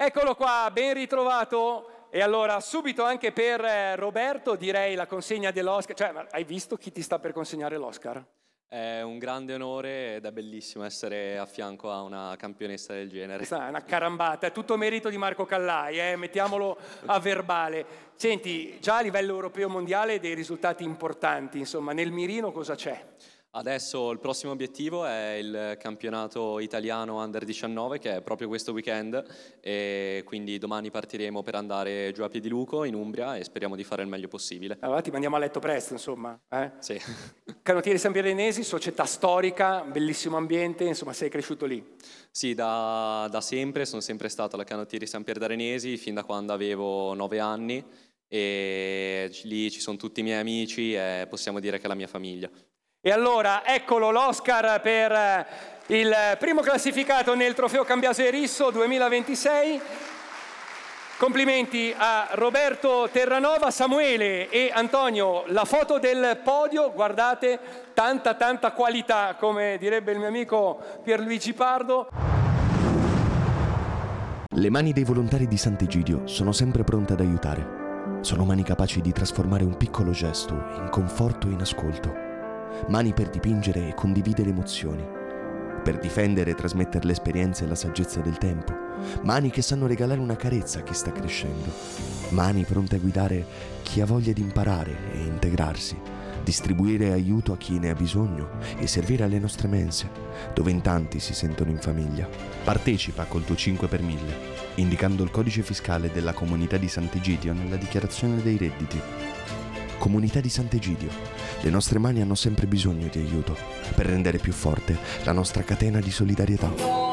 Eccolo qua, ben ritrovato. E allora subito anche per Roberto direi la consegna dell'Oscar. Cioè, ma hai visto chi ti sta per consegnare l'Oscar? È un grande onore ed è bellissimo essere a fianco a una campionessa del genere. Questa è una carambata, è tutto merito di Marco Callai, mettiamolo a verbale. Senti, già a livello europeo mondiale dei risultati importanti, insomma, nel mirino cosa c'è? Adesso il prossimo obiettivo è il campionato italiano Under 19 che è proprio questo weekend e quindi domani partiremo per andare giù a Piediluco in Umbria e speriamo di fare il meglio possibile. Allora ti mandiamo a letto presto, insomma. Sì. Canottieri Sampierenesi, società storica, bellissimo ambiente, insomma sei cresciuto lì. Sì, da sempre, sono sempre stato alla Canottieri Sampierdarenesi fin da quando avevo 9 anni e lì ci sono tutti i miei amici e possiamo dire che è la mia famiglia. E allora, eccolo l'Oscar per il primo classificato nel Trofeo Cambiaso e Risso 2026. Complimenti a Roberto Terranova, Samuele e Antonio. La foto del podio, guardate, tanta qualità, come direbbe il mio amico Pierluigi Pardo. Le mani dei volontari di Sant'Egidio sono sempre pronte ad aiutare. Sono mani capaci di trasformare un piccolo gesto in conforto e in ascolto. Mani per dipingere e condividere emozioni, per difendere e trasmettere l'esperienza e la saggezza del tempo. Mani che sanno regalare una carezza a chi sta crescendo. Mani pronte a guidare chi ha voglia di imparare e integrarsi, distribuire aiuto a chi ne ha bisogno e servire alle nostre mense, dove in tanti si sentono in famiglia. Partecipa col tuo 5 per 1000, indicando il codice fiscale della comunità di Sant'Egidio nella dichiarazione dei redditi. Comunità di Sant'Egidio, le nostre mani hanno sempre bisogno di aiuto per rendere più forte la nostra catena di solidarietà.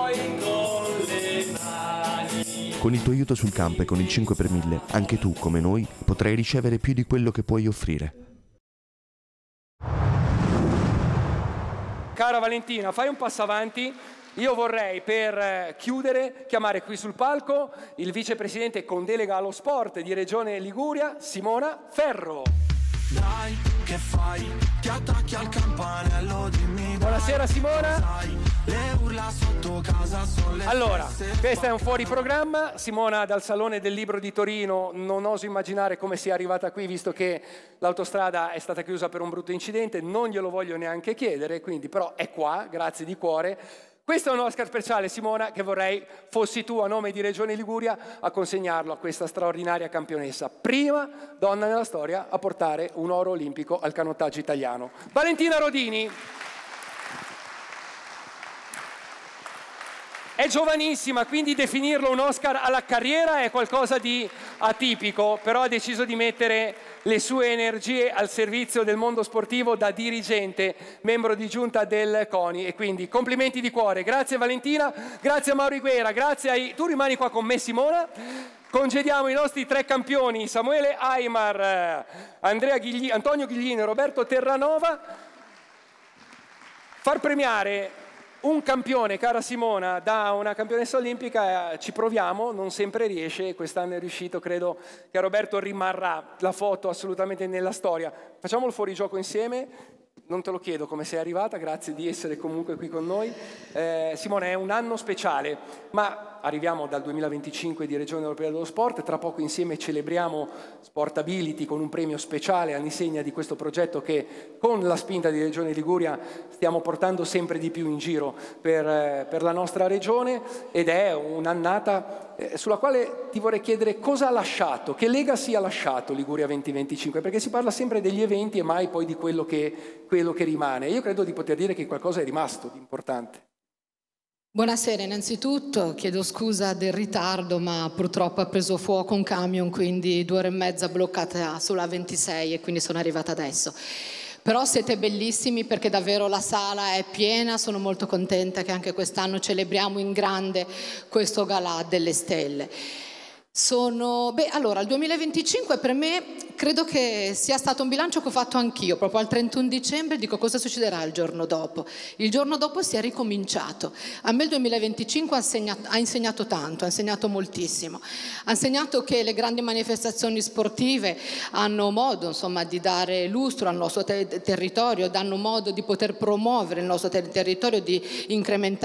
Con il tuo aiuto sul campo e con il 5 per 1000, anche tu, come noi, potrai ricevere più di quello che puoi offrire. Cara Valentina, fai un passo avanti. Io vorrei, per chiudere, chiamare qui sul palco il vicepresidente con delega allo sport di Regione Liguria, Simona Ferro. Dai, che fai? Ti attacchi al campanello, dimmi. Buonasera Simona. Le urla sotto casa sono le allora, questo è un fuori programma. Simona dal Salone del Libro di Torino, non oso immaginare come sia arrivata qui visto che l'autostrada è stata chiusa per un brutto incidente, non glielo voglio neanche chiedere, quindi però è qua, grazie di cuore. Questo è un Oscar speciale, Simona, che vorrei fossi tu a nome di Regione Liguria a consegnarlo a questa straordinaria campionessa. Prima donna nella storia a portare un oro olimpico al canottaggio italiano. Valentina Rodini. È giovanissima, quindi definirlo un Oscar alla carriera è qualcosa di atipico, però ha deciso di mettere le sue energie al servizio del mondo sportivo da dirigente, membro di giunta del CONI, e quindi complimenti di cuore. Grazie Valentina, grazie a Mauro Iguera, grazie ai... Tu rimani qua con me Simona. Congediamo i nostri 3 campioni, Samuele Aimar, Antonio Ghiglino e Roberto Terranova. Far premiare un campione, cara Simona, da una campionessa olimpica, ci proviamo, non sempre riesce, quest'anno è riuscito, credo che a Roberto rimarrà la foto assolutamente nella storia. Facciamo il fuorigioco insieme, non te lo chiedo come sei arrivata, grazie di essere comunque qui con noi. Simona, è un anno speciale, ma arriviamo dal 2025 di Regione Europea dello Sport, tra poco insieme celebriamo Sportability con un premio speciale all'insegna di questo progetto che con la spinta di Regione Liguria stiamo portando sempre di più in giro per la nostra regione, ed è un'annata sulla quale ti vorrei chiedere cosa ha lasciato, che legacy ha lasciato Liguria 2025, perché si parla sempre degli eventi e mai poi di quello che rimane. Io credo di poter dire che qualcosa è rimasto di importante. Buonasera, innanzitutto chiedo scusa del ritardo, ma purtroppo ha preso fuoco un camion, quindi 2 ore e mezza bloccata sulla 26 e quindi sono arrivata adesso. Però siete bellissimi perché davvero la sala è piena, sono molto contenta che anche quest'anno celebriamo in grande questo galà delle stelle. Allora, il 2025 per me credo che sia stato un bilancio che ho fatto anch'io, proprio al 31 dicembre dico cosa succederà il giorno dopo. Il giorno dopo si è ricominciato. A me il 2025 ha insegnato tanto, ha insegnato moltissimo. Ha insegnato che le grandi manifestazioni sportive hanno modo, insomma, di dare lustro al nostro territorio, danno modo di poter promuovere il nostro territorio, di incrementare